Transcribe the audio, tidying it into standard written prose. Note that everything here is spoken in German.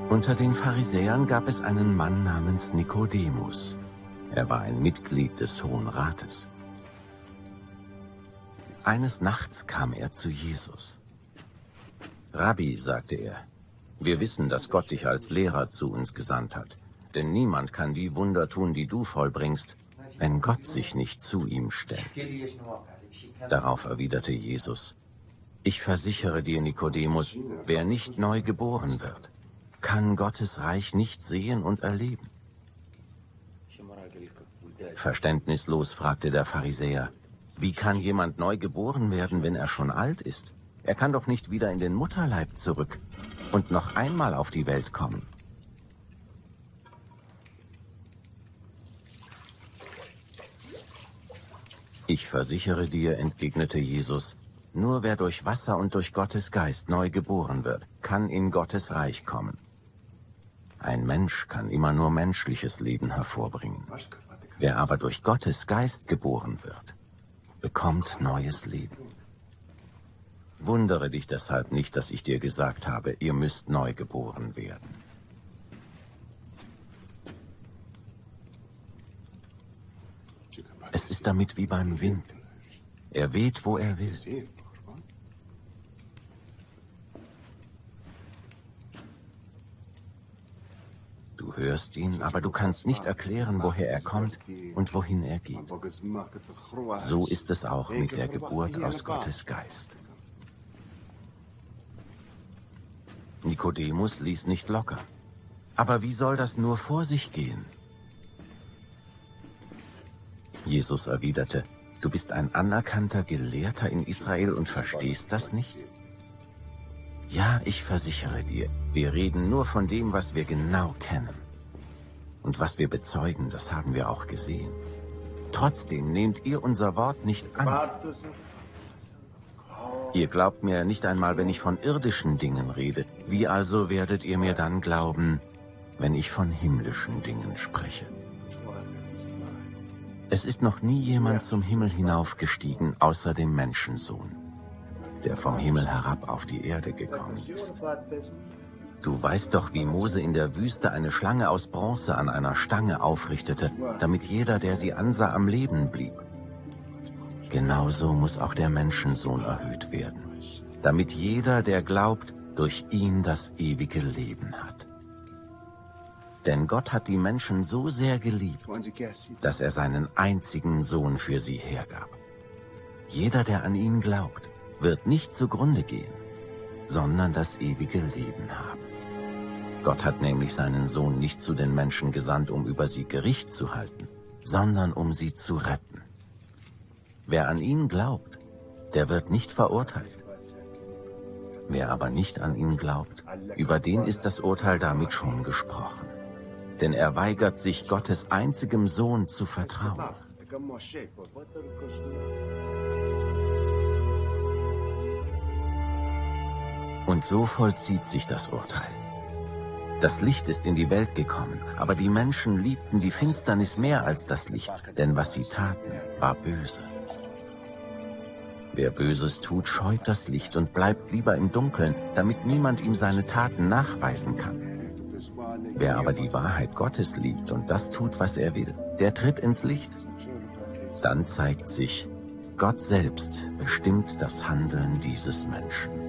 Unter den Pharisäern gab es einen Mann namens Nikodemus. Er war ein Mitglied des Hohen Rates. Eines Nachts kam er zu Jesus. »Rabbi«, sagte er, »wir wissen, dass Gott dich als Lehrer zu uns gesandt hat. Denn niemand kann die Wunder tun, die du vollbringst, wenn Gott sich nicht zu ihm stellt.« Darauf erwiderte Jesus, »Ich versichere dir, Nikodemus, wer nicht neu geboren wird, kann Gottes Reich nicht sehen und erleben.« Verständnislos fragte der Pharisäer, »Wie kann jemand neu geboren werden, wenn er schon alt ist? Er kann doch nicht wieder in den Mutterleib zurück und noch einmal auf die Welt kommen.« »Ich versichere dir«, entgegnete Jesus, »nur wer durch Wasser und durch Gottes Geist neu geboren wird, kann in Gottes Reich kommen. Ein Mensch kann immer nur menschliches Leben hervorbringen. Wer aber durch Gottes Geist geboren wird, bekommt neues Leben. Wundere dich deshalb nicht, dass ich dir gesagt habe, ihr müsst neu geboren werden.« Es ist damit wie beim Wind. Er weht, wo er will. Du hörst ihn, aber du kannst nicht erklären, woher er kommt und wohin er geht. So ist es auch mit der Geburt aus Gottes Geist. Nikodemus ließ nicht locker. Aber wie soll das nur vor sich gehen? Jesus erwiderte, »Du bist ein anerkannter Gelehrter in Israel und verstehst das nicht? Ja, ich versichere dir, wir reden nur von dem, was wir genau kennen. Und was wir bezeugen, das haben wir auch gesehen. Trotzdem nehmt ihr unser Wort nicht an. Ihr glaubt mir nicht einmal, wenn ich von irdischen Dingen rede. Wie also werdet ihr mir dann glauben, wenn ich von himmlischen Dingen spreche? Es ist noch nie jemand zum Himmel hinaufgestiegen, außer dem Menschensohn, der vom Himmel herab auf die Erde gekommen ist. Du weißt doch, wie Mose in der Wüste eine Schlange aus Bronze an einer Stange aufrichtete, damit jeder, der sie ansah, am Leben blieb. Genauso muss auch der Menschensohn erhöht werden, damit jeder, der glaubt, durch ihn das ewige Leben hat. Denn Gott hat die Menschen so sehr geliebt, dass er seinen einzigen Sohn für sie hergab. Jeder, der an ihn glaubt, wird nicht zugrunde gehen, sondern das ewige Leben haben. Gott hat nämlich seinen Sohn nicht zu den Menschen gesandt, um über sie Gericht zu halten, sondern um sie zu retten. Wer an ihn glaubt, der wird nicht verurteilt. Wer aber nicht an ihn glaubt, über den ist das Urteil damit schon gesprochen. Denn er weigert sich, Gottes einzigem Sohn zu vertrauen. Und so vollzieht sich das Urteil. Das Licht ist in die Welt gekommen, aber die Menschen liebten die Finsternis mehr als das Licht, denn was sie taten, war böse. Wer Böses tut, scheut das Licht und bleibt lieber im Dunkeln, damit niemand ihm seine Taten nachweisen kann. Wer aber die Wahrheit Gottes liebt und das tut, was er will, der tritt ins Licht. Dann zeigt sich, Gott selbst bestimmt das Handeln dieses Menschen.